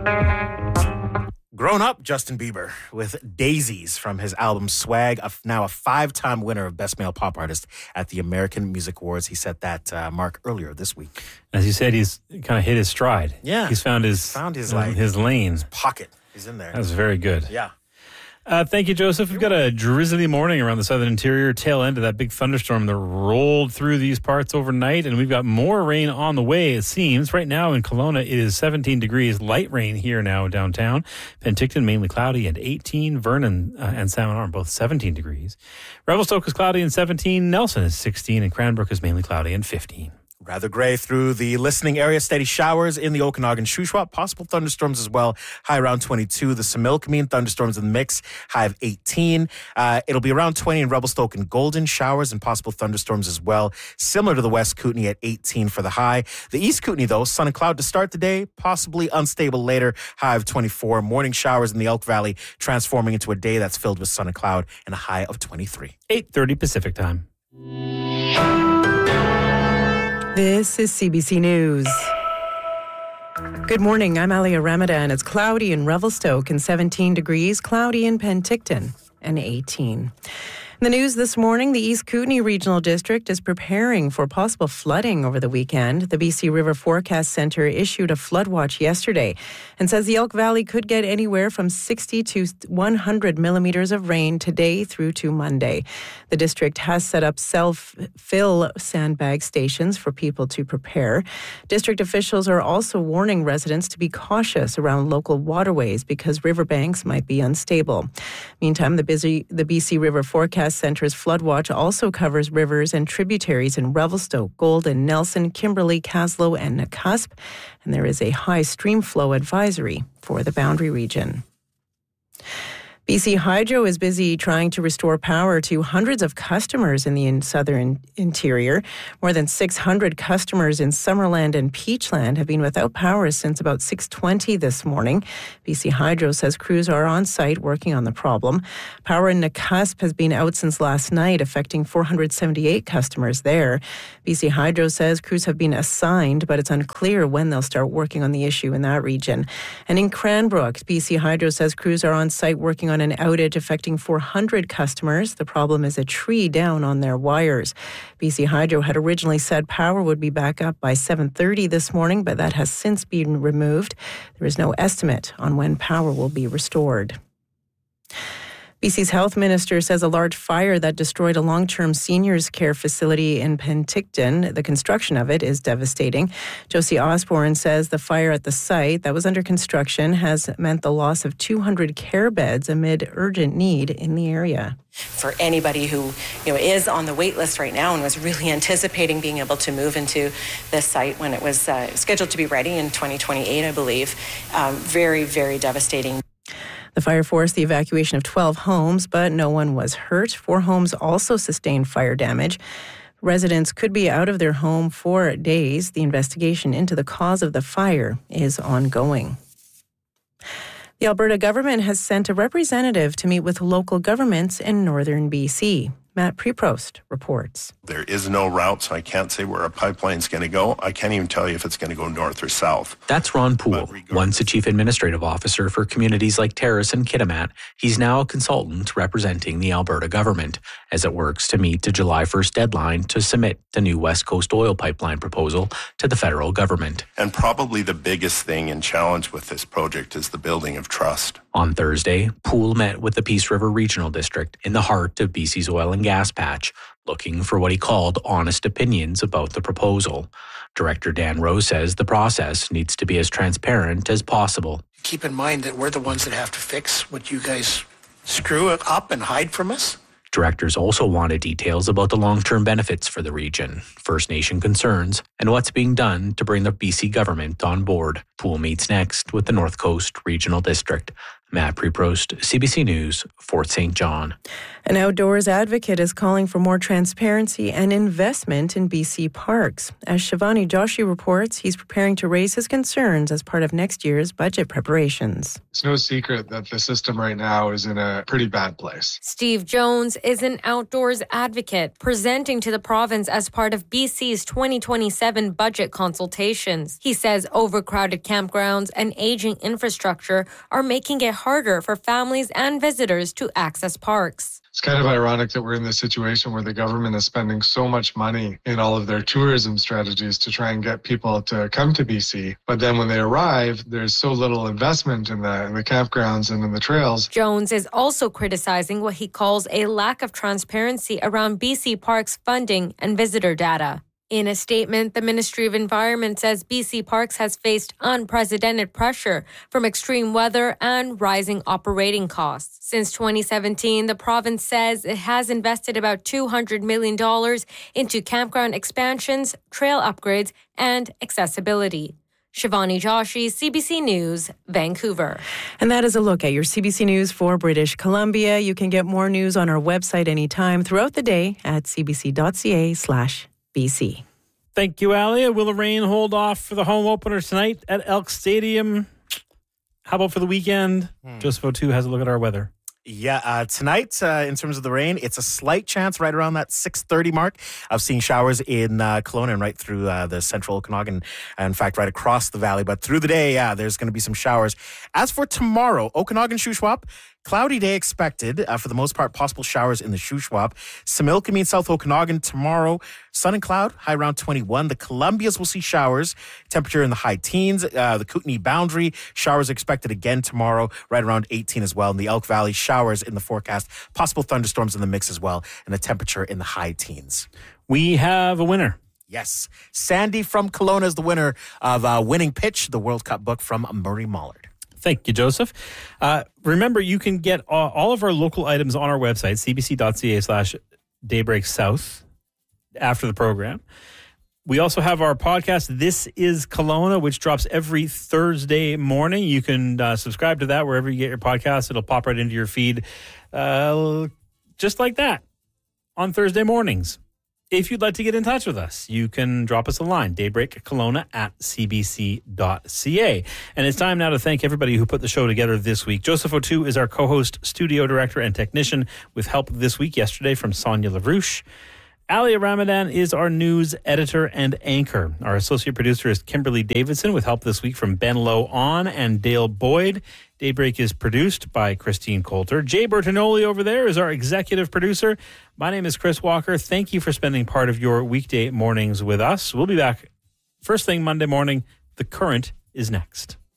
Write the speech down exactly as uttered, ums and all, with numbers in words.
Grown up Justin Bieber with Daisies from his album Swag, a, now a five-time winner of Best Male Pop Artist at the American Music Awards. He set that uh, mark earlier this week. As you said, he's kind of hit his stride. Yeah. He's found his, found his, uh, like, his lane. His pocket. He's in there. That was very good. Yeah. Uh, thank you, Joseph. We've got a drizzly morning around the southern interior, tail end of that big thunderstorm that rolled through these parts overnight, and we've got more rain on the way, it seems. Right now in Kelowna, it is seventeen degrees. Light rain here now downtown. Penticton, mainly cloudy, and eighteen. Vernon uh, and Salmon Arm, both seventeen degrees. Revelstoke is cloudy and seventeen. Nelson is sixteen, and Cranbrook is mainly cloudy and fifteen. Rather gray through the listening area. Steady showers in the Okanagan, Shuswap. Possible thunderstorms as well. High around twenty-two. The Similkameen thunderstorms in the mix. High of eighteen. Uh, it'll be around twenty in Revelstoke and Golden. Showers and possible thunderstorms as well. Similar to the West Kootenay at eighteen for the high. The East Kootenay, though, sun and cloud to start the day. Possibly unstable later. High of twenty-four. Morning showers in the Elk Valley, transforming into a day that's filled with sun and cloud and a high of twenty-three. eight thirty Pacific time. This is C B C News. Good morning, I'm Alia Ramadan. It's cloudy in Revelstoke and seventeen degrees, cloudy in Penticton and eighteen. In the news this morning, the East Kootenay Regional District is preparing for possible flooding over the weekend. The B C River Forecast Centre issued a flood watch yesterday and says the Elk Valley could get anywhere from sixty to one hundred millimetres of rain today through to Monday. The district has set up self-fill sandbag stations for people to prepare. District officials are also warning residents to be cautious around local waterways because riverbanks might be unstable. Meantime, the, busy, the B C River Forecast Centre's flood watch also covers rivers and tributaries in Revelstoke, Golden, Nelson, Kimberley, Kaslo, and Nakusp, and there is a high stream flow advisory for the Boundary region. B C Hydro is busy trying to restore power to hundreds of customers in the southern interior. More than six hundred customers in Summerland and Peachland have been without power since about six twenty this morning. B C Hydro says crews are on site working on the problem. Power in Nakusp has been out since last night, affecting four hundred seventy-eight customers there. B C Hydro says crews have been assigned, but it's unclear when they'll start working on the issue in that region. And in Cranbrook, B C Hydro says crews are on site working on an outage affecting four hundred customers. The problem is a tree down on their wires. B C Hydro had originally said power would be back up by seven thirty this morning, but that has since been removed. There is no estimate on when power will be restored. B C's health minister says a large fire that destroyed a long-term seniors care facility in Penticton, the construction of it is devastating. Josie Osborne says the fire at the site that was under construction has meant the loss of two hundred care beds amid urgent need in the area. For anybody who, you know, is on the wait list right now and was really anticipating being able to move into this site when it was uh, scheduled to be ready in twenty twenty-eight, I believe, um, very, very devastating. The fire forced the evacuation of twelve homes, but no one was hurt. Four homes also sustained fire damage. Residents could be out of their home for days. The investigation into the cause of the fire is ongoing. The Alberta government has sent a representative to meet with local governments in northern B C. Matt Preprost reports. There is no route, so I can't say where a pipeline's going to go. I can't even tell you if it's going to go north or south. That's Ron Poole, once a chief administrative officer for communities like Terrace and Kitimat. He's now a consultant representing the Alberta government as it works to meet the July first deadline to submit the new West Coast oil pipeline proposal to the federal government. And probably the biggest thing and challenge with this project is the building of trust. On Thursday, Poole met with the Peace River Regional District in the heart of B C's oil and gas patch, looking for what he called honest opinions about the proposal. Director Dan Rowe says the process needs to be as transparent as possible. Keep in mind that we're the ones that have to fix what you guys screw up and hide from us. Directors also wanted details about the long-term benefits for the region, First Nation concerns, and what's being done to bring the B C government on board. Poole meets next with the North Coast Regional District. Matt Preprost, C B C News, Fort Saint John. An outdoors advocate is calling for more transparency and investment in B C parks. As Shivani Joshi reports, he's preparing to raise his concerns as part of next year's budget preparations. It's no secret that the system right now is in a pretty bad place. Steve Jones is an outdoors advocate presenting to the province as part of B C's twenty twenty-seven budget consultations. He says overcrowded campgrounds and aging infrastructure are making it harder for families and visitors to access parks. It's kind of ironic that we're in this situation where the government is spending so much money in all of their tourism strategies to try and get people to come to B C. But then when they arrive, there's so little investment in the, in the campgrounds and in the trails. Jones is also criticizing what he calls a lack of transparency around B C Parks funding and visitor data. In a statement, the Ministry of Environment says B C Parks has faced unprecedented pressure from extreme weather and rising operating costs. Since twenty seventeen, the province says it has invested about two hundred million dollars into campground expansions, trail upgrades, and accessibility. Shivani Joshi, C B C News, Vancouver. And that is a look at your C B C News for British Columbia. You can get more news on our website anytime throughout the day at cbc.ca slash B C. Thank you, Alia. Will the rain hold off for the home opener tonight at Elk Stadium? How about for the weekend? Hmm. Joseph O'Toole has a look at our weather. Yeah, uh, tonight, uh, in terms of the rain, it's a slight chance right around that six thirty mark of seeing showers in uh, Kelowna and right through uh, the central Okanagan, in fact, right across the valley. But through the day, yeah, there's going to be some showers. As for tomorrow, Okanagan Shuswap, cloudy day expected. Uh, for the most part, possible showers in the Shuswap. Similkameen, South Okanagan tomorrow. Sun and cloud, high around twenty-one. The Columbias will see showers. Temperature in the high teens. Uh, the Kootenay boundary, showers expected again tomorrow, right around eighteen as well. In the Elk Valley, showers in the forecast. Possible thunderstorms in the mix as well. And the temperature in the high teens. We have a winner. Yes. Sandy from Kelowna is the winner of uh, Winning Pitch, the World Cup book from Murray Mollard. Thank you, Joseph. Uh, remember, you can get all, all of our local items on our website, cbc.ca slash daybreak south, after the program. We also have our podcast, This is Kelowna, which drops every Thursday morning. You can uh, subscribe to that wherever you get your podcast. It'll pop right into your feed uh, just like that on Thursday mornings. If you'd like to get in touch with us, you can drop us a line, daybreakkelowna at cbc.ca. And it's time now to thank everybody who put the show together this week. Joseph O'Toole is our co-host, studio director, and technician, with help this week yesterday from Sonia LaRouche. Alia Ramadan is our news editor and anchor. Our associate producer is Kimberly Davidson, with help this week from Ben Lowe On and Dale Boyd. Daybreak is produced by Christine Coulter. Jay Bertinoli over there is our executive producer. My name is Chris Walker. Thank you for spending part of your weekday mornings with us. We'll be back first thing Monday morning. The Current is next.